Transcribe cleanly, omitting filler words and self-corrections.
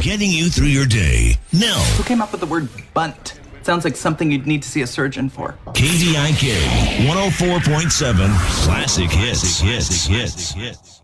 getting you through your day. Now, Who came up with the word bunt? Sounds like something you'd need to see a surgeon for. KDIK 104.7 Classic Hits.